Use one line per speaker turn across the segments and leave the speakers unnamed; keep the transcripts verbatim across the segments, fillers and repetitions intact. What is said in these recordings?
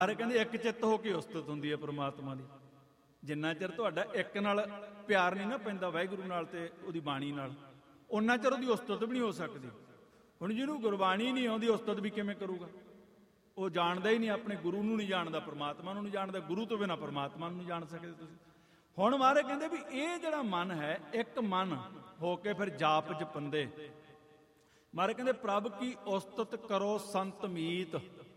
ਸਾਰੇ ਕਹਿੰਦੇ ਇੱਕ ਚਿੱਤ ਹੋ ਕੇ ਉਸਤਤ ਹੁੰਦੀ ਹੈ ਪ੍ਰਮਾਤਮਾ ਦੀ। ਜਿੰਨਾ ਚਿਰ ਤੁਹਾਡਾ ਇੱਕ ਨਾਲ ਪਿਆਰ ਨਹੀਂ ਨਾ ਪੈਂਦਾ ਵਾਹਿਗੁਰੂ ਨਾਲ ਤੇ ਉਹਦੀ ਬਾਣੀ ਨਾਲ, ਉਨਾ ਚਿਰ ਉਹਦੀ ਉਸਤਤ ਵੀ ਨਹੀਂ ਹੋ ਸਕਦੀ। ਹੁਣ ਜਿਹਨੂੰ ਗੁਰਬਾਣੀ ਨਹੀਂ ਆਉਂਦੀ ਉਸਤਤ ਵੀ ਕਿਵੇਂ ਕਰੂਗਾ? ਉਹ ਜਾਣਦਾ ਹੀ ਨਹੀਂ, ਆਪਣੇ ਗੁਰੂ ਨੂੰ ਨਹੀਂ ਜਾਣਦਾ, ਪ੍ਰਮਾਤਮਾ ਨੂੰ ਨਹੀਂ ਜਾਣਦਾ। ਗੁਰੂ ਤੋਂ ਬਿਨਾਂ ਪ੍ਰਮਾਤਮਾ ਨੂੰ ਨਹੀਂ ਜਾਣ ਸਕਦੇ ਤੁਸੀਂ। ਹੁਣ ਮਹਾਰਾਜ ਕਹਿੰਦੇ ਵੀ ਇਹ ਜਿਹੜਾ ਮਨ ਹੈ, ਇੱਕ ਮਨ ਹੋ ਕੇ ਫਿਰ ਜਾਪ ਜਪੰਦੇ। ਮਹਾਰਾਜ ਕਹਿੰਦੇ ਪ੍ਰਭ ਕੀ ਉਸਤਤ ਕਰੋ ਸੰਤ ਮੀਤ,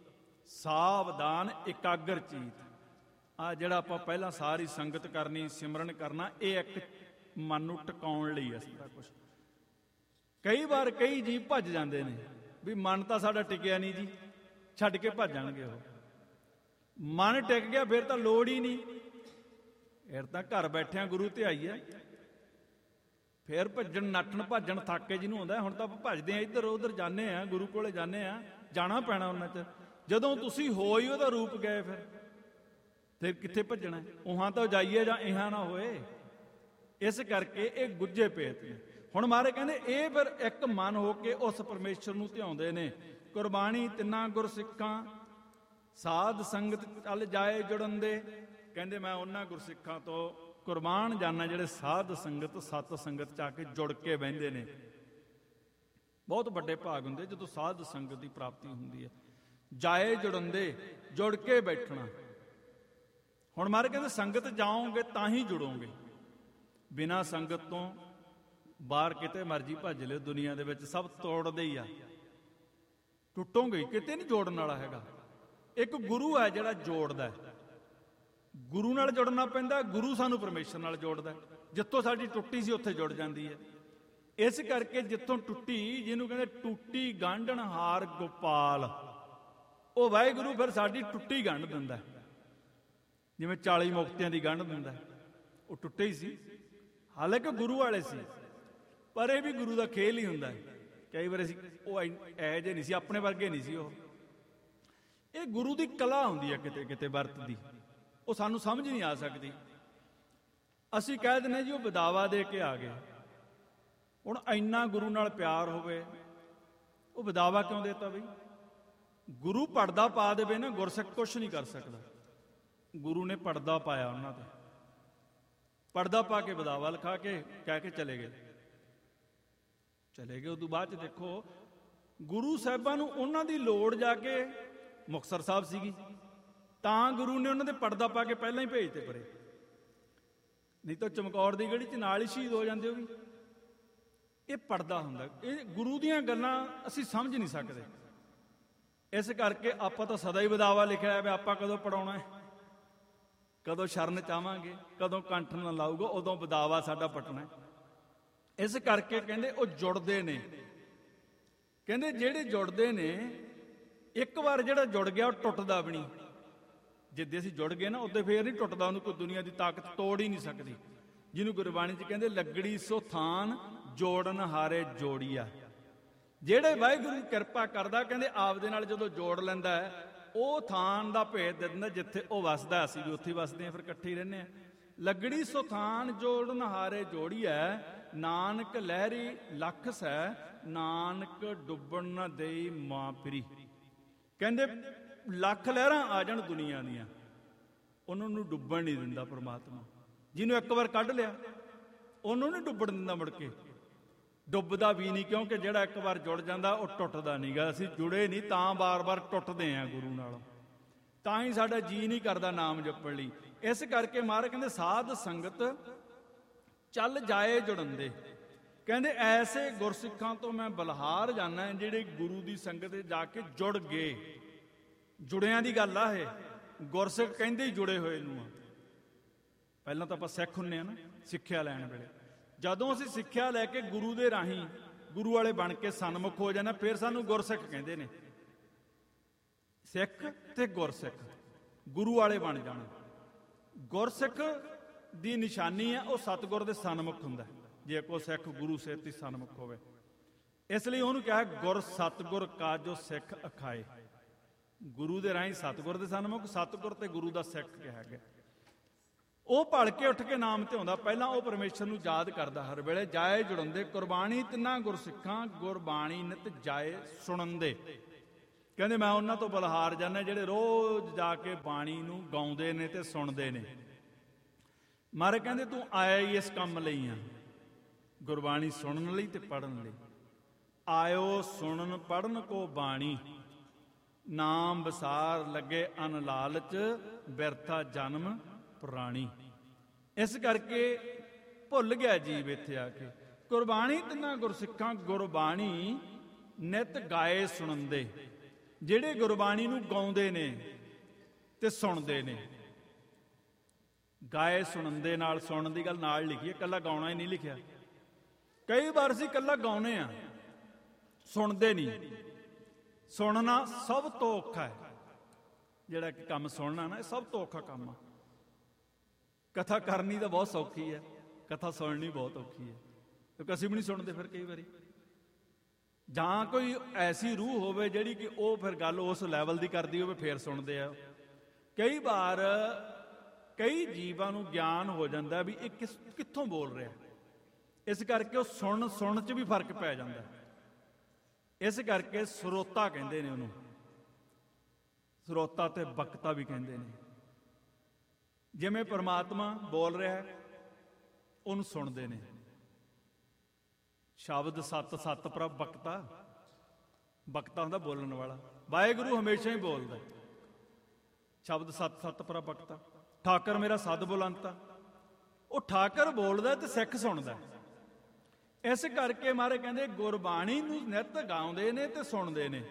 ਸਾਵਧਾਨ ਇਕਾਗਰ ਚੀਤ। ਆ ਜਿਹੜਾ ਆਪਾਂ ਪਹਿਲਾਂ ਸਾਰੀ ਸੰਗਤ ਕਰਨੀ, ਸਿਮਰਨ ਕਰਨਾ, ਇਹ ਇੱਕ ਮਨ ਨੂੰ ਟਿਕਾਉਣ ਲਈ ਹੈ ਸਾਰਾ ਕੁਛ। ਕਈ ਵਾਰ ਕਈ ਜੀ ਭੱਜ ਜਾਂਦੇ ਨੇ ਵੀ ਮਨ ਤਾਂ ਸਾਡਾ ਟਿਕਿਆ ਨਹੀਂ ਜੀ, ਛੱਡ ਕੇ ਭੱਜ ਜਾਣਗੇ। ਉਹ ਮਨ ਟਿਕ ਗਿਆ ਫਿਰ ਤਾਂ ਲੋੜ ਹੀ ਨਹੀਂ, ਫਿਰ ਤਾਂ ਘਰ ਬੈਠਿਆਂ ਗੁਰੂ ਤੇ ਆਈਏ। ਫਿਰ ਭੱਜਣ ਨੱਠਣ ਭੱਜਣ ਥੱਕੇ ਜਿਹਨੂੰ ਹੁੰਦਾ। ਹੁਣ ਤਾਂ ਆਪਾਂ ਭੱਜਦੇ ਆ, ਇੱਧਰ ਉੱਧਰ ਜਾਂਦੇ ਆ, ਗੁਰੂ ਕੋਲੇ ਜਾਂਦੇ ਆ, ਜਾਣਾ ਪੈਣਾ ਉਹਨਾਂ 'ਚ। ਜਦੋਂ ਤੁਸੀਂ ਹੋ ਹੀ ਉਹਦਾ ਰੂਪ ਗਏ ਫਿਰ ਫਿਰ ਕਿੱਥੇ ਭੱਜਣਾ? ਉਹਾਂ ਤਾਂ ਜਾਈਏ ਜਾਂ ਇਹਾਂ ਨਾ ਹੋਏ। ਇਸ ਕਰਕੇ ਇਹ ਗੁੱਜੇ ਪੇਤ ਨੇ। ਹੁਣ ਮਹਾਰਾਜ ਕਹਿੰਦੇ ਇਹ ਫਿਰ ਇੱਕ ਮਨ ਹੋ ਕੇ ਉਸ ਪਰਮੇਸ਼ਰ ਨੂੰ ਧਿਆਉਂਦੇ ਨੇ। ਕੁਰਬਾਨੀ ਤਿੰਨਾਂ ਗੁਰ ਸਿੱਖਾਂ, ਸਾਧ ਸੰਗਤ ਚੱਲ ਜਾਏ ਜੁੜਨਦੇ। ਕਹਿੰਦੇ ਮੈਂ ਉਹਨਾਂ ਗੁਰਸਿੱਖਾਂ ਤੋਂ ਕੁਰਬਾਨ ਜਾਨਾ ਜਿਹੜੇ ਸਾਧ ਸੰਗਤ ਸਤ ਸੰਗਤ 'ਚ ਆ ਕੇ ਜੁੜ ਕੇ ਬਹਿੰਦੇ ਨੇ। ਬਹੁਤ ਵੱਡੇ ਭਾਗ ਹੁੰਦੇ ਜਦੋਂ ਸਾਧ ਸੰਗਤ ਦੀ ਪ੍ਰਾਪਤੀ ਹੁੰਦੀ ਹੈ। ਜਾਏ ਜੁੜਨਦੇ, ਜੁੜ ਕੇ ਬੈਠਣਾ। ਹੁਣ ਮਹਾਰਾਜ ਕਹਿੰਦੇ ਸੰਗਤ ਜਾਓਗੇ ਤਾਂ ਹੀ ਜੁੜੋਗੇ। ਬਿਨਾਂ ਸੰਗਤ ਤੋਂ ਬਾਹਰ ਕਿਤੇ ਮਰਜੀ ਭੱਜ ਲਿਓ ਦੁਨੀਆ ਦੇ ਵਿੱਚ, ਸਭ ਤੋੜਦੇ ਹੀ ਆ, ਟੁੱਟੋਗੇ, ਕਿਤੇ ਨਹੀਂ ਜੋੜਨ ਵਾਲਾ ਹੈਗਾ। ਇੱਕ ਗੁਰੂ ਹੈ ਜਿਹੜਾ ਜੋੜਦਾ। ਗੁਰੂ ਨਾਲ ਜੁੜਨਾ ਪੈਂਦਾ, ਗੁਰੂ ਸਾਨੂੰ ਪਰਮੇਸ਼ਰ ਨਾਲ ਜੋੜਦਾ। ਜਿੱਥੋਂ ਸਾਡੀ ਟੁੱਟੀ ਸੀ ਉੱਥੇ ਜੁੜ ਜਾਂਦੀ ਹੈ। ਇਸ ਕਰਕੇ ਜਿੱਥੋਂ ਟੁੱਟੀ, ਜਿਹਨੂੰ ਕਹਿੰਦੇ ਟੁੱਟੀ ਗਾਂਢਣ ਹਾਰ ਗੋਪਾਲ, ਉਹ ਵਾਹਿਗੁਰੂ ਫਿਰ ਸਾਡੀ ਟੁੱਟੀ ਗੰਢ ਦਿੰਦਾ। ਜਿਵੇਂ ਚਾਲੀ ਮੁਕਤਿਆਂ ਦੀ ਗੰਢ ਦਿੰਦਾ, ਉਹ ਟੁੱਟੇ ਹੀ ਸੀ, ਹਾਲਾਂਕਿ ਗੁਰੂ ਵਾਲੇ ਸੀ, ਪਰ ਇਹ ਵੀ ਗੁਰੂ ਦਾ ਖੇਲ ਹੀ ਹੁੰਦਾ। ਕਈ ਵਾਰ ਅਸੀਂ ਉਹ ਐ ਜੇ ਨਹੀਂ ਸੀ, ਆਪਣੇ ਵਰਗੇ ਨਹੀਂ ਸੀ ਉਹ। ਇਹ ਗੁਰੂ ਦੀ ਕਲਾ ਹੁੰਦੀ ਹੈ ਕਿਤੇ ਕਿਤੇ ਵਰਤਦੀ, ਉਹ ਸਾਨੂੰ ਸਮਝ ਨਹੀਂ ਆ ਸਕਦੀ। ਅਸੀਂ ਕਹਿ ਦਿੰਦੇ ਜੀ ਉਹ ਬਦਾਵਾ ਦੇ ਕੇ ਆ ਗਏ। ਹੁਣ ਇੰਨਾ ਗੁਰੂ ਨਾਲ ਪਿਆਰ ਹੋਵੇ, ਉਹ ਬਦਾਵਾ ਕਿਉਂ ਦੇਤਾ ਬਈ? ਗੁਰੂ ਪਰਦਾ ਪਾ ਦੇਵੇ ਨਾ, ਗੁਰਸਿੱਖ ਕੁਛ ਨਹੀਂ ਕਰ ਸਕਦਾ। ਗੁਰੂ ਨੇ ਪਰਦਾ ਪਾਇਆ ਉਹਨਾਂ ਤੇ, ਪਰਦਾ ਪਾ ਕੇ ਬਦਾਵਾ ਲਿਖਾ ਕੇ ਕਹਿ ਕੇ ਚਲੇ ਗਏ ਚਲੇ ਗਏ ਉਦੋਂ ਬਾਅਦ ਚ ਦੇਖੋ ਗੁਰੂ ਸਾਹਿਬਾਂ ਨੂੰ ਉਹਨਾਂ ਦੀ ਲੋੜ ਜਾ ਕੇ ਮੁਕਤਸਰ ਸਾਹਿਬ ਸੀਗੀ, ਤਾਂ ਗੁਰੂ ਨੇ ਉਹਨਾਂ ਦੇ ਪਰਦਾ ਪਾ ਕੇ ਪਹਿਲਾਂ ਹੀ ਭੇਜਤੇ ਪਰੇ, ਨਹੀਂ ਤਾਂ ਚਮਕੌਰ ਦੀ ਗੜੀ ਚ ਨਾਲ ਹੀ ਸ਼ਹੀਦ ਹੋ ਜਾਂਦੇ। ਉਹ ਵੀ ਇਹ ਪਰਦਾ ਹੁੰਦਾ। ਇਹ ਗੁਰੂ ਦੀਆਂ ਗੱਲਾਂ ਅਸੀਂ ਸਮਝ ਨਹੀਂ ਸਕਦੇ। ਇਸ ਕਰਕੇ ਆਪਾਂ ਤਾਂ ਸਦਾ ਹੀ ਬਦਾਵਾ ਲਿਖਿਆ ਹੈ ਵੀ ਆਪਾਂ ਕਦੋਂ ਪੜਾਉਣਾ ਹੈ, ਕਦੋਂ ਸ਼ਰਨ ਚਾਹਾਂਗੇ, ਕਦੋਂ ਕੰਠ ਨਾਲ ਲਾਊਗਾ, ਉਦੋਂ ਬਦਾਵਾ ਸਾਡਾ ਪਟਣਾ। ਇਸ ਕਰਕੇ ਕਹਿੰਦੇ ਉਹ ਜੁੜਦੇ ਨੇ। ਕਹਿੰਦੇ ਜਿਹੜੇ ਜੁੜਦੇ ਨੇ, ਇੱਕ ਵਾਰ ਜਿਹੜਾ ਜੁੜ ਗਿਆ ਉਹ ਟੁੱਟਦਾ ਵੀ ਨਹੀਂ। ਜਿੱਦੇ ਅਸੀਂ ਜੁੜ ਗਏ ਨਾ ਉਦੋਂ ਫੇਰ ਨਹੀਂ ਟੁੱਟਦਾ, ਉਹਨੂੰ ਕੋਈ ਦੁਨੀਆ ਦੀ ਤਾਕਤ ਤੋੜ ਹੀ ਨਹੀਂ ਸਕਦੀ। ਜਿਹਨੂੰ ਗੁਰਬਾਣੀ 'ਚ ਕਹਿੰਦੇ ਲੱਗੜੀ ਸੋ ਥਾਨ ਜੋੜਨ ਹਾਰੇ ਜੋੜੀਆ। ਜਿਹੜੇ ਵਾਹਿਗੁਰੂ ਕਿਰਪਾ ਕਰਦਾ, ਕਹਿੰਦੇ ਆਪਦੇ ਨਾਲ ਜਦੋਂ ਜੋੜ ਲੈਂਦਾ ਹੈ, ਉਹ ਥਾਨ ਦਾ ਭੇਦ ਦੇ ਦਿੰਦਾ ਜਿੱਥੇ ਉਹ ਵਸਦਾ। ਅਸੀਂ ਵੀ ਉੱਥੇ ਵਸਦੇ ਹਾਂ, ਫਿਰ ਇਕੱਠੇ ਹੀ ਰਹਿੰਦੇ ਹਾਂ। ਲੱਗੜੀ ਸੋ ਥਾਨ ਜੋੜਨ ਹਾਰੇ ਜੋੜੀਐ, ਨਾਨਕ ਲਹਿਰੀ ਲੱਖ ਸੈ, ਨਾਨਕ ਡੁੱਬਣ ਨਾ ਦੇਈ ਮਾਂ ਫਿਰੀ। ਕਹਿੰਦੇ ਲੱਖ ਲਹਿਰਾਂ ਆ ਜਾਣ ਦੁਨੀਆ ਦੀਆਂ, ਉਹਨਾਂ ਨੂੰ ਡੁੱਬਣ ਨਹੀਂ ਦਿੰਦਾ ਪਰਮਾਤਮਾ। ਜਿਹਨੂੰ ਇੱਕ ਵਾਰ ਕੱਢ ਲਿਆ ਉਹਨੂੰ ਨਹੀਂ ਡੁੱਬਣ ਦਿੰਦਾ, ਮੁੜ ਕੇ ਡੁੱਬਦਾ ਵੀ ਨਹੀਂ, ਕਿਉਂਕਿ ਜਿਹੜਾ ਇੱਕ ਵਾਰ ਜੁੜ ਜਾਂਦਾ ਉਹ ਟੁੱਟਦਾ ਨਹੀਂ ਗਾ। ਅਸੀਂ ਜੁੜੇ ਨਹੀਂ ਤਾਂ ਬਾਰ-ਬਾਰ ਟੁੱਟਦੇ ਹਾਂ ਗੁਰੂ ਨਾਲ, ਤਾਂ ਹੀ ਸਾਡਾ ਜੀ ਨਹੀਂ ਕਰਦਾ ਨਾਮ ਜਪਣ ਲਈ। ਇਸ ਕਰਕੇ ਮਹਾਰਾਜ ਕਹਿੰਦੇ ਸਾਧ ਸੰਗਤ ਚੱਲ ਜਾਏ ਜੁੜਨਦੇ। ਕਹਿੰਦੇ ਐਸੇ ਗੁਰਸਿੱਖਾਂ ਤੋਂ ਮੈਂ ਬਲਹਾਰ ਜਾਣਾ ਜਿਹੜੇ ਗੁਰੂ ਦੀ ਸੰਗਤ ਜਾ ਕੇ ਜੁੜ ਗਏ। ਜੁੜਿਆਂ ਦੀ ਗੱਲ ਆ ਇਹ, ਗੁਰਸਿੱਖ ਕਹਿੰਦੇ ਹੀ ਜੁੜੇ ਹੋਏ ਨੂੰ ਆ। ਪਹਿਲਾਂ ਤਾਂ ਆਪਾਂ ਸਿੱਖ ਹੁੰਨੇ ਆ ਨਾ, ਸਿੱਖਿਆ ਲੈਣ ਵੇਲੇ ਜਦੋਂ ਅਸੀਂ ਸਿੱਖਿਆ ਲੈ ਕੇ ਗੁਰੂ ਦੇ ਰਾਹੀਂ ਗੁਰੂ ਵਾਲੇ ਬਣ ਕੇ ਸਨਮੁਖ ਹੋ ਜਾਣਾ, ਫਿਰ ਸਾਨੂੰ ਗੁਰਸਿੱਖ ਕਹਿੰਦੇ ਨੇ। ਸਿੱਖ ਤੇ ਗੁਰਸਿੱਖ, ਗੁਰੂ ਵਾਲੇ ਬਣ ਜਾਣਾ। ਗੁਰਸਿੱਖ ਦੀ ਨਿਸ਼ਾਨੀ ਹੈ ਉਹ ਸਤਿਗੁਰ ਦੇ ਸਨਮੁਖ ਹੁੰਦਾ, ਜੇ ਕੋਈ ਸਿੱਖ ਗੁਰੂ ਸੇਤੀ ਸਨਮੁਖ ਹੋਵੇ। ਇਸ ਲਈ ਉਹਨੂੰ ਕਿਹਾ ਗੁਰ ਸਤਿਗੁਰ ਕਾ ਜੋ ਸਿੱਖ ਅਖਾਏ। ਗੁਰੂ ਦੇ ਰਾਹੀਂ ਸਤਿਗੁਰ ਦੇ ਸਨਮੁਖ, ਸਤਿਗੁਰ ਤੇ ਗੁਰੂ ਦਾ ਸਿੱਖ ਕਿਹਾ ਗਿਆ। ਉਹ ਭਲ ਕੇ ਉੱਠ ਕੇ ਨਾਮ ਧਿਆਉਂਦਾ, ਪਹਿਲਾਂ ਉਹ ਪਰਮੇਸ਼ਰ ਨੂੰ ਯਾਦ ਕਰਦਾ ਹਰ ਵੇਲੇ। ਜਾਏ ਜੁੜਨਦੇ ਕੁਰਬਾਨੀ ਤਿੰਨਾਂ ਗੁਰਸਿੱਖਾਂ, ਗੁਰਬਾਣੀ ਨਿਤ ਜਾਏ ਸੁਣਨਦੇ। ਕਹਿੰਦੇ ਮੈਂ ਉਹਨਾਂ ਤੋਂ ਬਲਹਾਰ ਜਾਂਦਾ ਜਿਹੜੇ ਰੋਜ਼ ਜਾ ਕੇ ਬਾਣੀ ਨੂੰ ਗਾਉਂਦੇ ਨੇ ਤੇ ਸੁਣਦੇ ਨੇ। ਮਹਾਰਾਜ ਕਹਿੰਦੇ ਤੂੰ ਆਇਆ ਹੀ ਇਸ ਕੰਮ ਲਈ ਆ, ਗੁਰਬਾਣੀ ਸੁਣਨ ਲਈ ਤੇ ਪੜ੍ਹਨ ਲਈ। ਆਇਓ ਸੁਣਨ ਪੜ੍ਹਨ ਕੋ ਬਾਣੀ, ਨਾਮ ਵਿਸਾਰ ਲੱਗੇ ਅਨ ਲਾਲਚ, ਬਿਰਥਾ ਜਨਮ ਪ੍ਰਾਣੀ। ਇਸ ਕਰਕੇ ਭੁੱਲ ਗਿਆ ਜੀਵ ਇੱਥੇ ਆ ਕੇ। ਗੁਰਬਾਣੀ ਤਿੰਨਾਂ ਗੁਰਸਿੱਖਾਂ ਗੁਰਬਾਣੀ ਨਿਤ ਗਾਏ ਸੁਣਦੇ, ਜਿਹੜੇ ਗੁਰਬਾਣੀ ਨੂੰ ਗਾਉਂਦੇ ਨੇ ਤੇ ਸੁਣਦੇ ਨੇ। ਗਾਏ ਸੁਣਨ ਦੇ ਨਾਲ, ਸੁਣਨ ਦੀ ਗੱਲ ਨਾਲ ਲਿਖੀ ਹੈ, ਇਕੱਲਾ ਗਾਉਣਾ ਹੀ ਨਹੀਂ ਲਿਖਿਆ। ਕਈ ਵਾਰ ਅਸੀਂ ਇਕੱਲਾ ਗਾਉਨੇ ਆ, ਸੁਣਦੇ ਨਹੀਂ। ਸੁਣਨਾ ਸਭ ਤੋਂ ਔਖਾ ਹੈ, ਜਿਹੜਾ ਕਿ ਕੰਮ ਸੁਣਨਾ ਨਾ, ਇਹ ਸਭ ਤੋਂ ਔਖਾ ਕੰਮ ਆ। ਕਥਾ ਕਰਨੀ ਤਾਂ ਬਹੁਤ ਸੌਖੀ ਹੈ, ਕਥਾ ਸੁਣਨੀ ਬਹੁਤ ਔਖੀ ਹੈ, ਕਿਉਂਕਿ ਅਸੀਂ ਵੀ ਨਹੀਂ ਸੁਣਦੇ ਫਿਰ ਕਈ ਵਾਰੀ। ਜਾਂ ਕੋਈ ਐਸੀ ਰੂਹ ਹੋਵੇ ਜਿਹੜੀ ਕਿ ਉਹ ਫਿਰ ਗੱਲ ਉਸ ਲੈਵਲ ਦੀ ਕਰਦੀ ਹੋਵੇ, ਫੇਰ ਸੁਣਦੇ ਆ। ਕਈ ਵਾਰ ਕਈ ਜੀਵਾਂ ਨੂੰ ਗਿਆਨ ਹੋ ਜਾਂਦਾ ਵੀ ਇਹ ਕਿਸ ਕਿੱਥੋਂ ਬੋਲ ਰਿਹਾ, ਇਸ ਕਰਕੇ ਉਹ ਸੁਣ ਸੁਣ 'ਚ ਵੀ ਫਰਕ ਪੈ ਜਾਂਦਾ। ਇਸ ਕਰਕੇ ਸਰੋਤਾ ਕਹਿੰਦੇ ਨੇ ਉਹਨੂੰ, ਸਰੋਤਾ ਤੇ ਬਕਤਾ ਵੀ ਕਹਿੰਦੇ ਨੇ। ਜਿਵੇਂ ਪਰਮਾਤਮਾ ਬੋਲ ਰਿਹਾ ਉਹਨੂੰ ਸੁਣਦੇ ਨੇ। ਸ਼ਬਦ ਸਤ ਸਤ ਪ੍ਰਭ ਬਕਤਾ, ਬਕਤਾ ਹੁੰਦਾ ਬੋਲਣ ਵਾਲਾ। ਵਾਹਿਗੁਰੂ ਹਮੇਸ਼ਾ ਹੀ ਬੋਲਦਾ, ਸ਼ਬਦ ਸਤ ਸਤ ਪ੍ਰਭ ਬਕਤਾ। ਠਾਕਰ ਮੇਰਾ ਸਦ ਬੁਲੰਤਾ, ਉਹ ਠਾਕਰ ਬੋਲਦਾ ਤੇ ਸਿੱਖ ਸੁਣਦਾ। ਇਸ ਕਰਕੇ ਮਹਾਰਾਜ ਕਹਿੰਦੇ ਗੁਰਬਾਣੀ ਨੂੰ ਨਿਤ ਗਾਉਂਦੇ ਨੇ ਤੇ ਸੁਣਦੇ ਨੇ।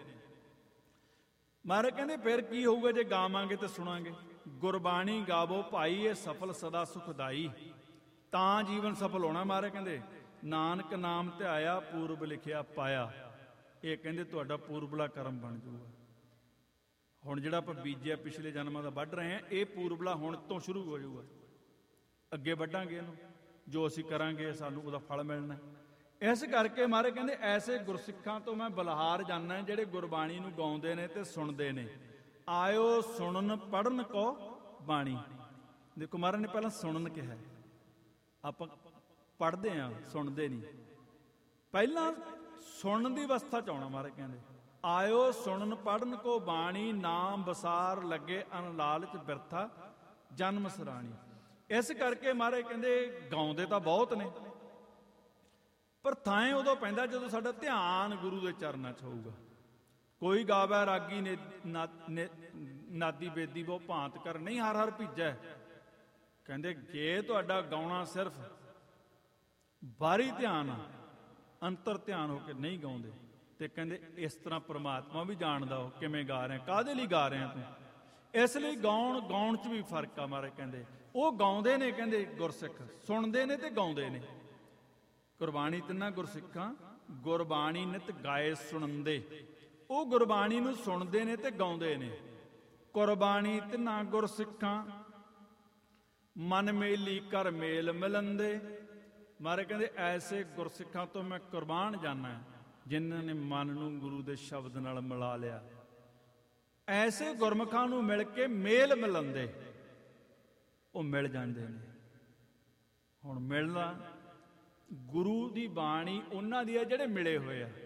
ਮਹਾਰਾਜ ਕਹਿੰਦੇ ਫਿਰ ਕੀ ਹੋਊਗਾ ਜੇ ਗਾਵਾਂਗੇ ਤੇ ਸੁਣਾਂਗੇ। ਗੁਰਬਾਣੀ ਗਾਵੋ ਭਾਈ ਇਹ ਸਫਲ ਸਦਾ ਸੁਖਦਾਈ, ਤਾਂ ਜੀਵਨ ਸਫਲ ਹੋਣਾ। ਮਹਾਰਾਜ ਕਹਿੰਦੇ ਨਾਨਕ ਨਾਮ ਧਿਆਇਆ ਪੂਰਬ ਲਿਖਿਆ ਪਾਇਆ। ਇਹ ਕਹਿੰਦੇ ਤੁਹਾਡਾ ਪੂਰਬਲਾ ਕਰਮ ਬਣ ਜਾਊਗਾ। ਹੁਣ ਜਿਹੜਾ ਆਪਾਂ ਬੀਜਿਆ ਪਿਛਲੇ ਜਨਮਾਂ ਦਾ ਵੱਢ ਰਹੇ ਹਾਂ, ਇਹ ਪੂਰਬਲਾ ਹੁਣ ਤੋਂ ਸ਼ੁਰੂ ਹੋ ਜਾਊਗਾ। ਅੱਗੇ ਵੱਢਾਂਗੇ ਇਹਨੂੰ, ਜੋ ਅਸੀਂ ਕਰਾਂਗੇ ਸਾਨੂੰ ਉਹਦਾ ਫਲ ਮਿਲਣਾ। ਇਸ ਕਰਕੇ ਮਹਾਰਾਜ ਕਹਿੰਦੇ ਐਸੇ ਗੁਰਸਿੱਖਾਂ ਤੋਂ ਮੈਂ ਬਲਹਾਰ ਜਾਂਦਾ, ਜਿਹੜੇ ਗੁਰਬਾਣੀ ਨੂੰ ਗਾਉਂਦੇ ਨੇ ਤੇ ਸੁਣਦੇ ਨੇ। ਆਇਓ ਸੁਣਨ ਪੜ੍ਹਨ ਕੋ ਬਾਣੀ। ਦੇਖੋ ਮਹਾਰਾਜ ਨੇ ਪਹਿਲਾਂ ਸੁਣਨ ਕਿਹਾ, ਆਪਾਂ ਪੜ੍ਹਦੇ ਹਾਂ ਸੁਣਦੇ ਨਹੀਂ। ਪਹਿਲਾਂ ਸੁਣਨ ਦੀ ਅਵਸਥਾ ਚ ਆਉਣਾ। ਮਹਾਰਾਜ ਕਹਿੰਦੇ ਆਇਓ ਸੁਣਨ ਪੜ੍ਹਨ ਕੋ ਬਾਣੀ, ਨਾਮ ਵਿਸਾਰ ਲੱਗੇ ਅਨ ਲਾਲਚ, ਬਿਰਥਾ ਜਨਮ ਸਰਾਣੀ। ਇਸ ਕਰਕੇ ਮਹਾਰਾਜ ਕਹਿੰਦੇ ਗਾਉਂਦੇ ਤਾਂ ਬਹੁਤ ਨੇ, ਪਰ ਥਾਂ ਉਦੋਂ ਪੈਂਦਾ ਜਦੋਂ ਸਾਡਾ ਧਿਆਨ ਗੁਰੂ ਦੇ ਚਰਨਾਂ 'ਚ ਹੋਊਗਾ। ਕੋਈ ਗਾਵੇ ਰਾਗੀ ਨੇ ਨਾਦੀ ਬੇਦੀ ਬਹੁ ਭਾਂਤ ਕਰ, ਨਹੀਂ ਹਰ ਹਰ ਭੀਜੈ। ਕਹਿੰਦੇ ਜੇ ਤੁਹਾਡਾ ਗਾਉਣਾ ਸਿਰਫ ਬਾਹਰੀ ਧਿਆਨ ਆ, ਅੰਤਰ ਧਿਆਨ ਹੋ ਕੇ ਨਹੀਂ ਗਾਉਂਦੇ, ਤੇ ਕਹਿੰਦੇ ਇਸ ਤਰ੍ਹਾਂ ਪ੍ਰਮਾਤਮਾ ਵੀ ਜਾਣਦਾ ਉਹ ਕਿਵੇਂ ਗਾ ਰਿਹਾ, ਕਾਹਦੇ ਲਈ ਗਾ ਰਿਹਾ ਤੂੰ। ਇਸ ਲਈ ਗਾਉਣ ਗਾਉਣ 'ਚ ਵੀ ਫਰਕ ਆ। ਮਹਾਰਾਜ ਕਹਿੰਦੇ ਉਹ ਗਾਉਂਦੇ ਨੇ, ਕਹਿੰਦੇ ਗੁਰਸਿੱਖ ਸੁਣਦੇ ਨੇ ਤੇ ਗਾਉਂਦੇ ਨੇ। ਗੁਰਬਾਣੀ ਤਿੰਨਾਂ ਗੁਰਸਿੱਖਾਂ ਗੁਰਬਾਣੀ ਨਿਤ ਗਾਏ ਸੁਣਦੇ, ਉਹ ਗੁਰਬਾਣੀ ਨੂੰ ਸੁਣਦੇ ਨੇ ਤੇ ਗਾਉਂਦੇ ਨੇ। ਗੁਰਬਾਣੀ ਤਿੰਨਾਂ ਗੁਰਸਿੱਖਾਂ ਮਨ ਮੇਲੀ ਕਰ ਮੇਲ ਮਿਲੰਦੇ। ਮਹਾਰਾਜ ਕਹਿੰਦੇ ਐਸੇ ਗੁਰਸਿੱਖਾਂ ਤੋਂ ਮੈਂ ਕੁਰਬਾਨ ਜਾਨਾ, ਜਿਨ੍ਹਾਂ ਨੇ ਮਨ ਨੂੰ ਗੁਰੂ ਦੇ ਸ਼ਬਦ ਨਾਲ ਮਿਲਾ ਲਿਆ। ਐਸੇ ਗੁਰਮੁਖਾਂ ਨੂੰ ਮਿਲ ਕੇ ਮੇਲ ਮਿਲੰਦੇ, ਉਹ ਮਿਲ ਜਾਂਦੇ ਨੇ। ਹੁਣ ਮਿਲਣਾ ਗੁਰੂ ਦੀ ਬਾਣੀ ਉਹਨਾਂ ਦੀ ਹੈ ਜਿਹੜੇ ਮਿਲੇ ਹੋਏ ਆ।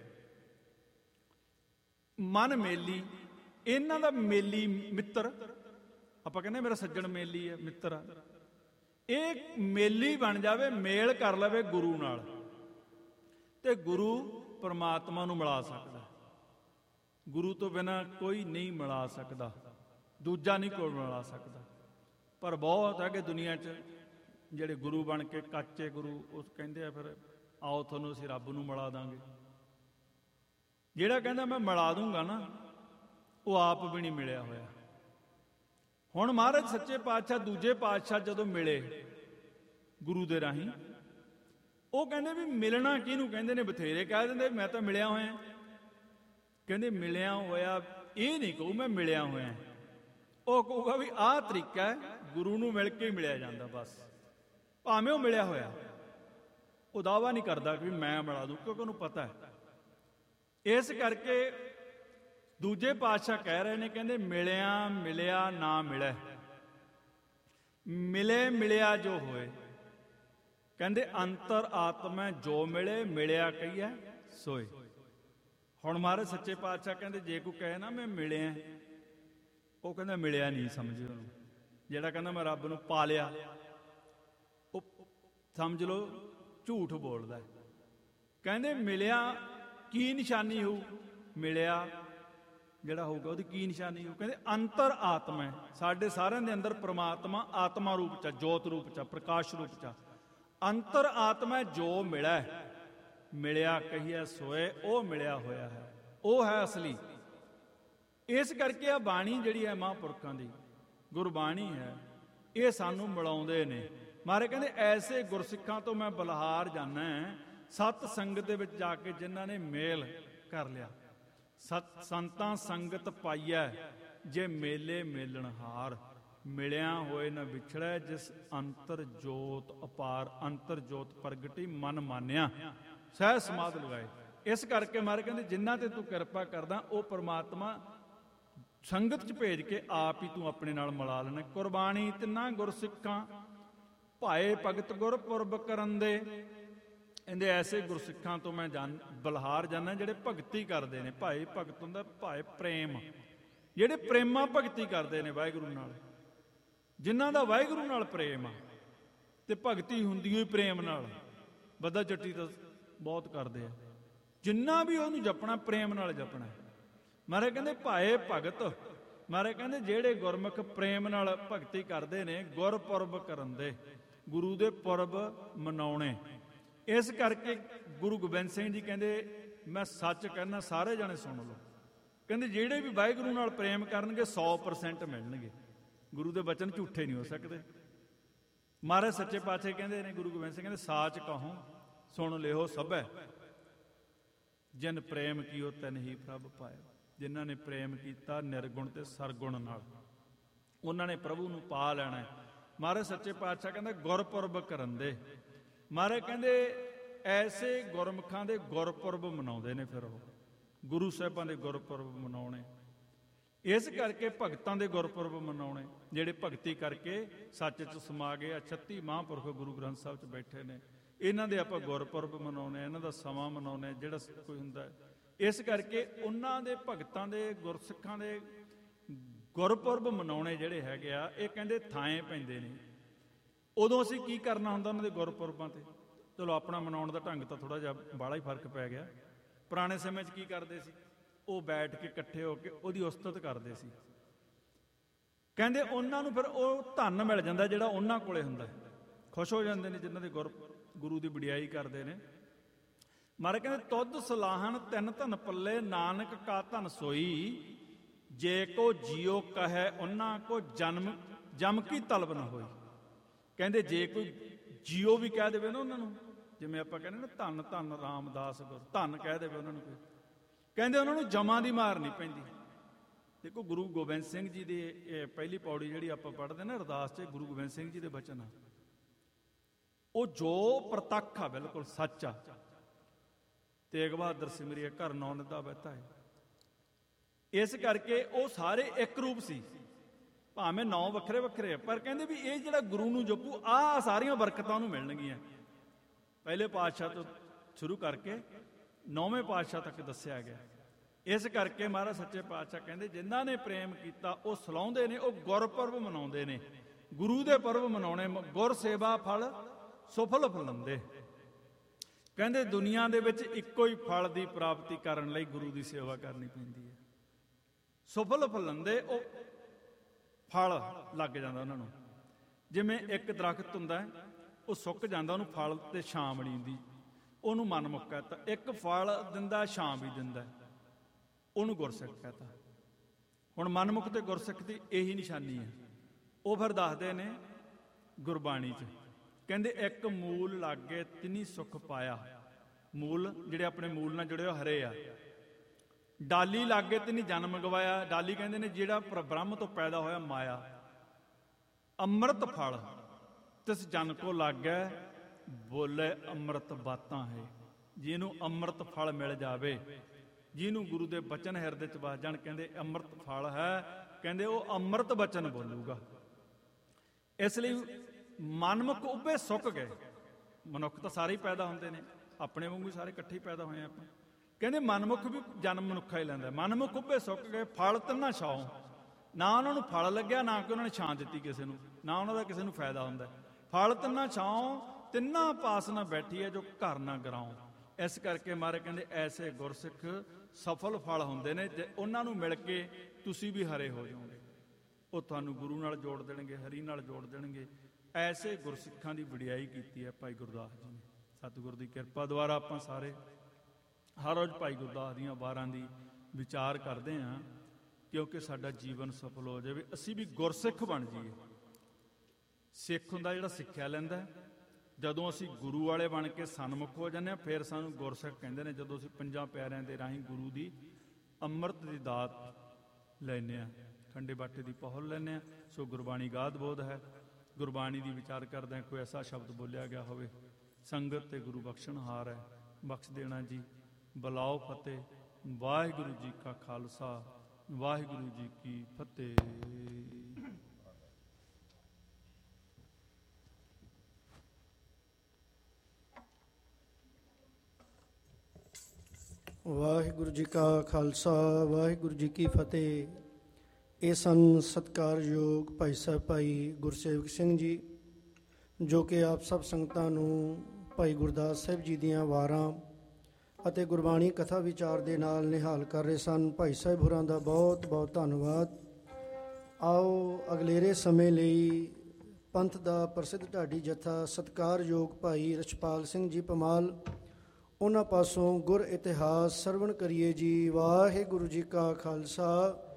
ਮਨ ਮੇਲੀ, ਇਹਨਾਂ ਦਾ ਮੇਲੀ ਮਿੱਤਰ, ਆਪਾਂ ਕਹਿੰਦੇ ਮੇਰਾ ਸੱਜਣ ਮੇਲੀ ਹੈ, ਮਿੱਤਰ ਆ। ਇਹ ਮੇਲੀ ਬਣ ਜਾਵੇ, ਮੇਲ ਕਰ ਲਵੇ ਗੁਰੂ ਨਾਲ, ਤੇ ਗੁਰੂ ਪਰਮਾਤਮਾ ਨੂੰ ਮਿਲਾ ਸਕਦਾ। ਗੁਰੂ ਤੋਂ ਬਿਨਾਂ ਕੋਈ ਨਹੀਂ ਮਿਲਾ ਸਕਦਾ, ਦੂਜਾ ਨਹੀਂ ਕੋਈ ਮਿਲਾ ਸਕਦਾ। ਪਰ ਬਹੁਤ ਹੈ ਕਿ ਦੁਨੀਆ 'ਚ ਜਿਹੜੇ ਗੁਰੂ ਬਣ ਕੇ ਕੱਚੇ ਗੁਰੂ, ਉਹ ਕਹਿੰਦੇ ਆ ਫਿਰ ਆਓ ਤੁਹਾਨੂੰ ਅਸੀਂ ਰੱਬ ਨੂੰ ਮਿਲਾ ਦਾਂਗੇ। ਜਿਹੜਾ ਕਹਿੰਦਾ ਮੈਂ ਮਿਲਾ ਦੂੰਗਾ ਨਾ, ਉਹ ਆਪ ਵੀ ਨਹੀਂ ਮਿਲਿਆ ਹੋਇਆ। ਹੁਣ ਮਹਾਰਾਜ ਸੱਚੇ ਪਾਤਸ਼ਾਹ ਦੂਜੇ ਪਾਤਸ਼ਾਹ ਜਦੋਂ ਮਿਲੇ ਗੁਰੂ ਦੇ ਰਾਹੀਂ, ਉਹ ਕਹਿੰਦੇ ਵੀ ਮਿਲਣਾ ਕਿਹਨੂੰ ਕਹਿੰਦੇ ਨੇ। ਬਥੇਰੇ ਕਹਿ ਦਿੰਦੇ ਮੈਂ ਤਾਂ ਮਿਲਿਆ ਹੋਇਆ। ਕਹਿੰਦੇ ਮਿਲਿਆ ਹੋਇਆ ਇਹ ਨਹੀਂ ਕਹੂ ਮੈਂ ਮਿਲਿਆ ਹੋਇਆ, ਉਹ ਕਹੂਗਾ ਵੀ ਆਹ ਤਰੀਕਾ ਹੈ, ਗੁਰੂ ਨੂੰ ਮਿਲ ਕੇ ਹੀ ਮਿਲਿਆ ਜਾਂਦਾ। ਬਸ ਭਾਵੇਂ ਉਹ ਮਿਲਿਆ ਹੋਇਆ, ਉਹ ਦਾਅਵਾ ਨਹੀਂ ਕਰਦਾ ਕਿ ਮੈਂ ਮਿਲਾ ਦੂੰ, ਕਿਉਂਕਿ ਉਹਨੂੰ ਪਤਾ ਹੈ। ਇਸ ਕਰਕੇ ਦੂਜੇ ਪਾਤਸ਼ਾਹ ਕਹਿ ਰਹੇ ਨੇ, ਕਹਿੰਦੇ ਮਿਲਿਆ ਮਿਲਿਆ ਨਾ ਮਿਲੇ, ਮਿਲੇ ਮਿਲਿਆ ਜੋ ਹੋਏ। ਕਹਿੰਦੇ ਅੰਤਰ ਆਤਮੈ ਜੋ ਮਿਲੇ, ਮਿਲਿਆ ਕਹੀਐ ਸੋਏ। ਹੁਣ ਮਹਾਰਾਜ ਸੱਚੇ ਪਾਤਸ਼ਾਹ ਕਹਿੰਦੇ ਜੇ ਕੋਈ ਕਹੇ ਨਾ ਮੈਂ ਮਿਲਿਆ, ਉਹ ਕਹਿੰਦਾ ਮਿਲਿਆ ਨਹੀਂ ਸਮਝਿਓ ਉਹਨੂੰ। ਜਿਹੜਾ ਕਹਿੰਦਾ ਮੈਂ ਰੱਬ ਨੂੰ ਪਾ ਲਿਆ, ਉਹ ਸਮਝ ਲਓ ਝੂਠ ਬੋਲਦਾ। ਕਹਿੰਦੇ ਮਿਲਿਆ ਕੀ ਨਿਸ਼ਾਨੀ ਹੋਊ? ਮਿਲਿਆ ਜਿਹੜਾ ਹੋਊਗਾ ਉਹਦੀ ਕੀ ਨਿਸ਼ਾਨੀ ਹੋਊ? ਕਹਿੰਦੇ ਅੰਤਰ ਆਤਮਾ ਹੈ। ਸਾਡੇ ਸਾਰਿਆਂ ਦੇ ਅੰਦਰ ਪ੍ਰਮਾਤਮਾ ਆਤਮਾ ਰੂਪ 'ਚ, ਜੋਤ ਰੂਪ 'ਚ, ਪ੍ਰਕਾਸ਼ ਰੂਪ 'ਚ ਅੰਤਰ ਆਤਮਾ ਜੋ ਮਿਲਿਆ, ਮਿਲਿਆ ਕਹੀਏ ਸੋਏ, ਉਹ ਮਿਲਿਆ ਹੋਇਆ ਹੈ, ਉਹ ਹੈ ਅਸਲੀ। ਇਸ ਕਰਕੇ ਆ ਬਾਣੀ ਜਿਹੜੀ ਹੈ ਮਹਾਂਪੁਰਖਾਂ ਦੀ ਗੁਰਬਾਣੀ ਹੈ, ਇਹ ਸਾਨੂੰ ਮਿਲਾਉਂਦੇ ਨੇ। ਮਹਾਰਾਜ ਕਹਿੰਦੇ ਐਸੇ ਗੁਰਸਿੱਖਾਂ ਤੋਂ ਮੈਂ ਬਲਿਹਾਰ ਜਾਣਾ, ਸਤ ਸੰਗਤ ਦੇ ਵਿੱਚ ਜਾ ਕੇ ਜਿਨ੍ਹਾਂ ਨੇ ਮੇਲ ਕਰ ਲਿਆ। ਸਤ ਸੰਤਾਂ ਸੰਗਤ ਪਾਈਐ ਜੇ ਮੇਲੇ ਮੇਲਣਹਾਰ, ਮਿਲਿਆ ਹੋਏ ਨਾ ਵਿਛੜੈ ਜਿਸ ਅੰਤਰ ਜੋਤ ਅਪਾਰ, ਅੰਤਰ ਜੋਤ ਪ੍ਰਗਟੀ ਮਨ ਮਾਨਿਆ ਸਹਿ ਸਮਾਧ ਲਗਾਏ। ਇਸ ਕਰਕੇ ਮਹਾਰਾਜ ਕਹਿੰਦੇ ਜਿਨ੍ਹਾਂ ਤੇ ਤੂੰ ਕਿਰਪਾ ਕਰਦਾ ਉਹ ਪਰਮਾਤਮਾ ਸੰਗਤ 'ਚ ਭੇਜ ਕੇ ਆਪ ਹੀ ਤੂੰ ਆਪਣੇ ਨਾਲ ਮਿਲਾ ਲੈਣਾ। ਕੁਰਬਾਨੀ ਤਿੰਨਾਂ ਗੁਰਸਿੱਖਾਂ ਭਾਏ ਭਗਤ ਗੁਰਪੁਰਬ ਕਰਨ ਦੇ, ਇਹਦੇ ਐਸੇ ਗੁਰਸਿੱਖਾਂ ਤੋਂ ਮੈਂ ਜਾਣ ਬਲਿਹਾਰ ਜਾਣਾ ਜਿਹੜੇ ਭਗਤੀ ਕਰਦੇ ਨੇ। ਭਾਈ ਭਗਤ ਹੁੰਦਾ ਭਾਏ ਪ੍ਰੇਮ, ਜਿਹੜੇ ਪ੍ਰੇਮਾ ਭਗਤੀ ਕਰਦੇ ਨੇ ਵਾਹਿਗੁਰੂ ਨਾਲ, ਜਿਨ੍ਹਾਂ ਦਾ ਵਾਹਿਗੁਰੂ ਨਾਲ ਪ੍ਰੇਮ ਆ। ਤੇ ਭਗਤੀ ਹੁੰਦੀ ਹੋਈ ਪ੍ਰੇਮ ਨਾਲ, ਬੱਦਾ ਚੱਟੀ ਤਾਂ ਬਹੁਤ ਕਰਦੇ ਆ। ਜਿੰਨਾ ਵੀ ਉਹਨੂੰ ਜਪਣਾ ਪ੍ਰੇਮ ਨਾਲ ਜਪਣਾ। ਮਹਾਰਾਜ ਕਹਿੰਦੇ ਭਾਏ ਭਗਤ, ਮਹਾਰਾਜ ਕਹਿੰਦੇ ਜਿਹੜੇ ਗੁਰਮੁਖ ਪ੍ਰੇਮ ਨਾਲ ਭਗਤੀ ਕਰਦੇ ਨੇ, ਗੁਰਪੁਰਬ ਕਰਨ ਦੇ, ਗੁਰੂ ਦੇ ਪੁਰਬ ਮਨਾਉਣੇ। ਇਸ ਕਰਕੇ ਗੁਰੂ ਗੋਬਿੰਦ ਸਿੰਘ ਜੀ ਕਹਿੰਦੇ ਮੈਂ ਸੱਚ ਕਹਿੰਦਾ, ਸਾਰੇ ਜਾਣੇ ਸੁਣ ਲਓ, ਕਹਿੰਦੇ ਜਿਹੜੇ ਵੀ ਵਾਹਿਗੁਰੂ ਨਾਲ ਪ੍ਰੇਮ ਕਰਨਗੇ ਸੌ ਪਰਸੈਂਟ ਮਿਲਣਗੇ। ਗੁਰੂ ਦੇ ਬਚਨ ਝੂਠੇ ਨਹੀਂ ਹੋ ਸਕਦੇ। ਮਹਾਰਾਜ ਸੱਚੇ ਪਾਤਸ਼ਾਹ ਕਹਿੰਦੇ ਨੇ, ਗੁਰੂ ਗੋਬਿੰਦ ਸਿੰਘ ਕਹਿੰਦੇ ਸਾਚ ਕਹੋ ਸੁਣ ਲਿਓ ਸਭੈ, ਜਿਨ ਪ੍ਰੇਮ ਕੀਓ ਤਨ ਹੀ ਪ੍ਰਭ ਪਾਇਓ। ਜਿਨ੍ਹਾਂ ਨੇ ਪ੍ਰੇਮ ਕੀਤਾ ਨਿਰਗੁਣ ਤੇ ਸਰਗੁਣ ਨਾਲ, ਉਹਨਾਂ ਨੇ ਪ੍ਰਭੂ ਨੂੰ ਪਾ ਲੈਣਾ। ਮਹਾਰਾਜ ਸੱਚੇ ਪਾਤਸ਼ਾਹ ਕਹਿੰਦੇ ਗੁਰਪੁਰਬ ਕਰਨ ਦੇ। ਮਹਾਰਾਜ ਕਹਿੰਦੇ ਐਸੇ ਗੁਰਮੁਖਾਂ ਦੇ ਗੁਰਪੁਰਬ ਮਨਾਉਂਦੇ ਨੇ, ਫਿਰ ਉਹ ਗੁਰੂ ਸਾਹਿਬਾਂ ਦੇ ਗੁਰਪੁਰਬ ਮਨਾਉਣੇ। ਇਸ ਕਰਕੇ ਭਗਤਾਂ ਦੇ ਗੁਰਪੁਰਬ ਮਨਾਉਣੇ, ਜਿਹੜੇ ਭਗਤੀ ਕਰਕੇ ਸੱਚ 'ਚ ਸਮਾ ਗਏ। ਛੱਤੀ ਮਹਾਂਪੁਰਖ ਗੁਰੂ ਗ੍ਰੰਥ ਸਾਹਿਬ 'ਚ ਬੈਠੇ ਨੇ, ਇਹਨਾਂ ਦੇ ਆਪਾਂ ਗੁਰਪੁਰਬ ਮਨਾਉਣੇ, ਇਹਨਾਂ ਦਾ ਸਮਾਂ ਮਨਾਉਣੇ ਜਿਹੜਾ ਕੋਈ ਹੁੰਦਾ ਹੈ। ਇਸ ਕਰਕੇ ਉਹਨਾਂ ਦੇ ਭਗਤਾਂ ਦੇ ਗੁਰਸਿੱਖਾਂ ਦੇ ਗੁਰਪੁਰਬ ਮਨਾਉਣੇ ਜਿਹੜੇ ਹੈਗੇ ਆ, ਇਹ ਕਹਿੰਦੇ ਥਾਂ ਪੈਂਦੇ ਨੇ। ਉਦੋਂ ਅਸੀਂ ਕੀ ਕਰਨਾ ਹੁੰਦਾ ਉਹਨਾਂ ਦੇ ਗੁਰਪੁਰਬਾਂ ਤੇ? ਚਲੋ ਆਪਣਾ ਮਨਾਉਣ ਦਾ ਢੰਗ ਤਾਂ ਥੋੜ੍ਹਾ ਜਿਹਾ ਬਾਹਲਾ ਹੀ ਫਰਕ ਪੈ ਗਿਆ। ਪੁਰਾਣੇ ਸਮੇਂ 'ਚ ਕੀ ਕਰਦੇ ਸੀ? ਉਹ ਬੈਠ ਕੇ ਇਕੱਠੇ ਹੋ ਕੇ ਉਹਦੀ ਉਸਤਤ ਕਰਦੇ ਸੀ। ਕਹਿੰਦੇ ਉਹਨਾਂ ਨੂੰ ਫਿਰ ਉਹ ਧਨ ਮਿਲ ਜਾਂਦਾ ਜਿਹੜਾ ਉਹਨਾਂ ਕੋਲੇ ਹੁੰਦਾ, ਖੁਸ਼ ਹੋ ਜਾਂਦੇ ਨੇ ਜਿਨ੍ਹਾਂ ਦੇ ਗੁਰ ਗੁਰੂ ਦੀ ਵਡਿਆਈ ਕਰਦੇ ਨੇ। ਮਹਾਰਾਜ ਕਹਿੰਦੇ ਤੁਧ ਸਲਾਹਣ ਤਿੰਨ ਧਨ ਪੱਲੇ, ਨਾਨਕ ਕਾ ਧਨ ਸੋਈ, ਜੇ ਕੋ ਜੀਓ ਕਹੈ ਉਹਨਾਂ ਕੋ ਜਨਮ ਜਮ ਕੀ ਤਲਬ ਨਾ ਹੋਈ। ਕਹਿੰਦੇ ਜੇ ਕੋਈ ਜੀਓ ਵੀ ਕਹਿ ਦੇਵੇ ਨਾ ਉਹਨਾਂ ਨੂੰ, ਜਿਵੇਂ ਆਪਾਂ ਕਹਿੰਦੇ ਨਾ ਧੰਨ ਧੰਨ ਰਾਮਦਾਸ ਗੁਰ, ਧੰਨ ਕਹਿ ਦੇਵੇ ਉਹਨਾਂ ਨੂੰ ਕੋਈ, ਕਹਿੰਦੇ ਉਹਨਾਂ ਨੂੰ ਜਮਾਂ ਦੀ ਮਾਰ ਨਹੀਂ ਪੈਂਦੀ। ਦੇਖੋ ਗੁਰੂ ਗੋਬਿੰਦ ਸਿੰਘ ਜੀ ਦੀ ਇਹ ਪਹਿਲੀ ਪੌੜੀ ਜਿਹੜੀ ਆਪਾਂ ਪੜ੍ਹਦੇ ਨਾ ਅਰਦਾਸ 'ਚ, ਗੁਰੂ ਗੋਬਿੰਦ ਸਿੰਘ ਜੀ ਦੇ ਬਚਨ ਆ, ਉਹ ਜੋ ਪ੍ਰਤੱਖ ਆ, ਬਿਲਕੁਲ ਸੱਚ ਆ। ਤੇਗ ਬਹਾਦਰ ਸਿਮਰਿਆ ਘਰ ਨੌ ਨਿਧਾ ਬਹਿਤਾ ਹੈ। ਇਸ ਕਰਕੇ ਉਹ ਸਾਰੇ ਇੱਕ ਰੂਪ ਸੀ, ਭਾਵੇਂ ਨੌ ਵੱਖਰੇ ਵੱਖਰੇ ਆ, ਪਰ ਕਹਿੰਦੇ ਵੀ ਇਹ ਜਿਹੜਾ ਗੁਰੂ ਨੂੰ ਜਪੂ ਆਹ ਸਾਰੀਆਂ ਬਰਕਤਾਂ ਉਹਨੂੰ ਮਿਲਣਗੀਆਂ। ਪਹਿਲੇ ਪਾਤਸ਼ਾਹ ਤੋਂ ਸ਼ੁਰੂ ਕਰਕੇ ਨੌਵੇਂ ਪਾਤਸ਼ਾਹ ਤੱਕ ਦੱਸਿਆ ਗਿਆ। ਇਸ ਕਰਕੇ ਮਹਾਰਾਜ ਸੱਚੇ ਪਾਤਸ਼ਾਹ ਕਹਿੰਦੇ ਜਿਨ੍ਹਾਂ ਨੇ ਪ੍ਰੇਮ ਕੀਤਾ ਉਹ ਸਲਾਉਂਦੇ ਨੇ, ਉਹ ਗੁਰਪੁਰਬ ਮਨਾਉਂਦੇ ਨੇ। ਗੁਰੂ ਦੇ ਪਰਬ ਮਨਾਉਣੇ, ਗੁਰ ਸੇਵਾ ਫਲ ਸੁਫਲ ਫਲੰਦੇ। ਕਹਿੰਦੇ ਦੁਨੀਆ ਦੇ ਵਿੱਚ ਇੱਕੋ ਹੀ ਫਲ ਦੀ ਪ੍ਰਾਪਤੀ ਕਰਨ ਲਈ ਗੁਰੂ ਦੀ ਸੇਵਾ ਕਰਨੀ ਪੈਂਦੀ ਹੈ। ਸੁਫਲ ਫਲੰਦੇ, ਉਹ ਫਲ ਲੱਗ ਜਾਂਦਾ ਉਹਨਾਂ ਨੂੰ। ਜਿਵੇਂ ਇੱਕ ਦਰਖਤ ਹੁੰਦਾ, ਉਹ ਸੁੱਕ ਜਾਂਦਾ, ਉਹਨੂੰ ਫਲ ਤੇ ਛਾਂ ਬਣੀ ਹੁੰਦੀ, ਉਹਨੂੰ ਮਨਮੁਖ ਕਹਤਾ। ਇੱਕ ਫਲ ਦਿੰਦਾ, ਛਾਂ ਵੀ ਦਿੰਦਾ, ਉਹਨੂੰ ਗੁਰਸਿੱਖ ਕਹਤਾ। ਹੁਣ ਮਨਮੁਖ ਤੇ ਗੁਰਸਿੱਖ ਦੀ ਇਹੀ ਨਿਸ਼ਾਨੀ ਹੈ। ਉਹ ਫਿਰ ਦੱਸਦੇ ਨੇ ਗੁਰਬਾਣੀ 'ਚ, ਕਹਿੰਦੇ ਇੱਕ ਮੂਲ ਲਾਗੇ ਤਿਨੀ ਸੁਖ ਪਾਇਆ। ਮੂਲ ਜਿਹੜੇ ਆਪਣੇ ਮੂਲ ਨਾਲ ਜੁੜੇ ਹੋਏ ਹਰੇ ਆ। ਡਾਲੀ ਲਾਗੇ ਤਿਨੀ ਜਨਮ ਗਵਾਇਆ। ਡਾਲੀ ਕਹਿੰਦੇ ਨੇ ਜਿਹੜਾ ਬ੍ਰਹਮ ਤੋਂ ਪੈਦਾ ਹੋਇਆ ਮਾਇਆ। ਅੰਮ੍ਰਿਤ ਫਲ ਤਿਸ ਜਨ ਕੋ ਲਾਗੈ, ਬੋਲੇ ਅੰਮ੍ਰਿਤ ਬਾਤਾਂ ਹੈ। ਜਿਹਨੂੰ ਅੰਮ੍ਰਿਤ ਫਲ ਮਿਲ ਜਾਵੇ, ਜਿਹਨੂੰ ਗੁਰੂ ਦੇ ਬਚਨ ਹਿਰਦੇ 'ਚ ਵਸ ਜਾਣ, ਕਹਿੰਦੇ ਅੰਮ੍ਰਿਤ ਫਲ ਹੈ, ਕਹਿੰਦੇ ਉਹ ਅੰਮ੍ਰਿਤ ਬਚਨ ਬੋਲੂਗਾ। ਇਸ ਲਈ ਮਨਮੁਖ ਉੱਭੇ ਸੁੱਕ ਗਏ। ਮਨੁੱਖ ਤਾਂ ਸਾਰੇ ਹੀ ਪੈਦਾ ਹੁੰਦੇ ਨੇ, ਆਪਣੇ ਵਾਂਗੂ ਸਾਰੇ ਇਕੱਠੇ ਹੀ ਪੈਦਾ ਹੋਏ ਆਪਾਂ। ਕਹਿੰਦੇ ਮਨਮੁਖ ਵੀ ਜਨਮ ਮਨੁੱਖਾ ਹੀ ਲੈਂਦਾ। ਮਨਮੁਖ ਉੱਭੇ ਸੁੱਕ ਗਏ, ਫਲ ਤਿੰਨਾ ਛਾਉ। ਨਾ ਉਹਨਾਂ ਨੂੰ ਫਲ ਲੱਗਿਆ, ਨਾ ਕਿ ਉਹਨਾਂ ਨੇ ਛਾਂ ਦਿੱਤੀ ਕਿਸੇ ਨੂੰ, ਨਾ ਉਹਨਾਂ ਦਾ ਕਿਸੇ ਨੂੰ ਫਾਇਦਾ ਹੁੰਦਾ। ਫਲ ਤਿੰਨਾ ਛਾਉ, ਤਿੰਨਾਂ ਪਾਸ ਨਾ ਬੈਠੀ ਹੈ ਜੋ ਘਰ ਨਾ ਗਰਾਉ। ਇਸ ਕਰਕੇ ਮਹਾਰਾਜ ਕਹਿੰਦੇ ਐਸੇ ਗੁਰਸਿੱਖ ਸਫਲ ਫਲ ਹੁੰਦੇ ਨੇ, ਜੇ ਉਹਨਾਂ ਨੂੰ ਮਿਲ ਕੇ ਤੁਸੀਂ ਵੀ ਹਰੇ ਹੋ ਜਾਓਗੇ। ਉਹ ਤੁਹਾਨੂੰ ਗੁਰੂ ਨਾਲ ਜੋੜ ਦੇਣਗੇ, ਹਰੀ ਨਾਲ ਜੋੜ ਦੇਣਗੇ। ਐਸੇ ਗੁਰਸਿੱਖਾਂ ਦੀ ਵਡਿਆਈ ਕੀਤੀ ਹੈ ਭਾਈ ਗੁਰਦਾਸ ਜੀ ਨੇ। ਸਤਿਗੁਰ ਦੀ ਕਿਰਪਾ ਦੁਆਰਾ ਆਪਾਂ ਸਾਰੇ ਹਰ ਰੋਜ਼ ਭਾਈ ਗੁਰਦਾਸ ਦੀਆਂ ਵਾਰਾਂ ਦੀ ਵਿਚਾਰ ਕਰਦੇ ਹਾਂ, ਕਿਉਂਕਿ ਸਾਡਾ ਜੀਵਨ ਸਫਲ ਹੋ ਜਾਵੇ, ਅਸੀਂ ਵੀ ਗੁਰਸਿੱਖ ਬਣ ਜਾਈਏ। ਸਿੱਖ ਹੁੰਦਾ ਜਿਹੜਾ ਸਿੱਖਿਆ ਲੈਂਦਾ। ਜਦੋਂ ਅਸੀਂ ਗੁਰੂ ਵਾਲੇ ਬਣ ਕੇ ਸਨਮੁਖ ਹੋ ਜਾਂਦੇ ਹਾਂ, ਫਿਰ ਸਾਨੂੰ ਗੁਰਸਿੱਖ ਕਹਿੰਦੇ ਨੇ। ਜਦੋਂ ਅਸੀਂ ਪੰਜਾਂ ਪਿਆਰਿਆਂ ਦੇ ਰਾਹੀਂ ਗੁਰੂ ਦੀ ਅੰਮ੍ਰਿਤ ਦੀ ਦਾਤ ਲੈਂਦੇ ਹਾਂ, ਠੰਡੇ ਬਾਟੇ ਦੀ ਪਹੁਲ ਲੈਂਦੇ ਹਾਂ। ਸੋ ਗੁਰਬਾਣੀ ਗਾਦ ਬੋਧ ਹੈ। ਗੁਰਬਾਣੀ ਦੀ ਵਿਚਾਰ ਕਰਦਿਆਂ ਕੋਈ ਐਸਾ ਸ਼ਬਦ ਬੋਲਿਆ ਗਿਆ ਹੋਵੇ, ਸੰਗਤ ਤੇ ਗੁਰੂ ਬਖਸ਼ਣਹਾਰ ਹੈ, ਬਖਸ਼ ਦੇਣਾ ਜੀ। ਬੁਲਾਓ ਫਤਿਹ। ਵਾਹਿਗੁਰੂ ਜੀ ਕਾ ਖਾਲਸਾ, ਵਾਹਿਗੁਰੂ ਜੀ ਕੀ ਫਤਿਹ।
ਵਾਹਿਗੁਰੂ ਜੀ ਕਾ ਖਾਲਸਾ, ਵਾਹਿਗੁਰੂ ਜੀ ਕੀ ਫਤਿਹ। ਇਹ ਸਨ ਸਤਿਕਾਰਯੋਗ ਭਾਈ ਸਾਹਿਬ ਭਾਈ ਗੁਰਸੇਵਕ ਸਿੰਘ ਜੀ, ਜੋ ਕਿ ਆਪ ਸਭ ਸੰਗਤਾਂ ਨੂੰ ਭਾਈ ਗੁਰਦਾਸ ਸਾਹਿਬ ਜੀ ਦੀਆਂ ਵਾਰਾਂ ਅਤੇ ਗੁਰਬਾਣੀ ਕਥਾ ਵਿਚਾਰ ਦੇ ਨਾਲ ਨਿਹਾਲ ਕਰ ਰਹੇ ਸਨ। ਭਾਈ ਸਾਹਿਬ ਹੋਰਾਂ ਦਾ ਬਹੁਤ ਬਹੁਤ ਧੰਨਵਾਦ। ਆਓ ਅਗਲੇਰੇ ਸਮੇਂ ਲਈ ਪੰਥ ਦਾ ਪ੍ਰਸਿੱਧ ਢਾਡੀ ਜਥਾ ਸਤਿਕਾਰਯੋਗ ਭਾਈ ਰਛਪਾਲ ਸਿੰਘ ਜੀ ਪਮਾਲ, ਉਹਨਾਂ ਪਾਸੋਂ ਗੁਰ ਇਤਿਹਾਸ ਸਰਵਣ ਕਰੀਏ ਜੀ। ਵਾਹਿਗੁਰੂ ਜੀ ਕਾ ਖਾਲਸਾ,